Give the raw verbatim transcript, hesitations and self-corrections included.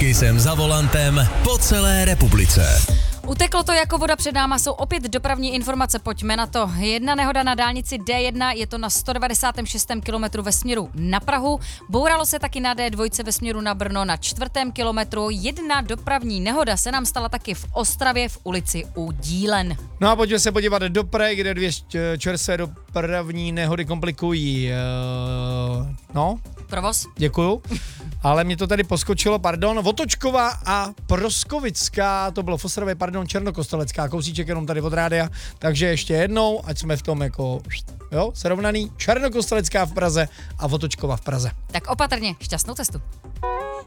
jsem za volantem po celé republice. Uteklo to jako voda před náma, jsou opět dopravní informace, pojďme na to. Jedna nehoda na dálnici D jedna, je to na sto devadesát šest kilometru ve směru na Prahu. Bouralo se taky na D dva ve směru na Brno na čtvrtém kilometru. Jedna dopravní nehoda se nám stala taky v Ostravě v ulici U Dílen. No a pojďme se podívat do Prahy, kde dvě čerstvé dopravní nehody komplikují. Uh, no, provoz. Děkuju. Ale mě to tady poskočilo, pardon, Votočková a Proskovická, to bylo v Ostravě, pardon, Černokostelecká, kousíček jenom tady od rádia, takže ještě jednou, ať jsme v tom jako, jo, srovnaný, Černokostelecká v Praze a Votočková v Praze. Tak opatrně, šťastnou cestu.